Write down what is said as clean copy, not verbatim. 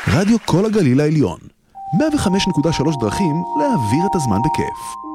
רדיו כל הגליל העליון, 105.3 דרכים להעביר את הזמן בכיף.